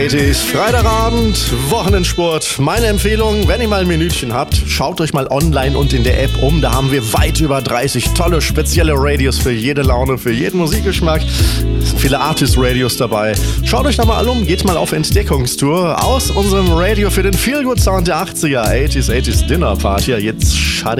Es ist Freitagabend, Wochenendsport. Meine Empfehlung, wenn ihr mal ein Minütchen habt, schaut euch mal online und in der App um. Da haben wir weit über 30 tolle, spezielle Radios für jede Laune, für jeden Musikgeschmack. Es sind viele Artist-Radios dabei. Schaut euch da mal um, geht mal auf Entdeckungstour aus unserem Radio für den Feel-Good-Sound der 80er, 80s Dinner Party. Jetzt schade.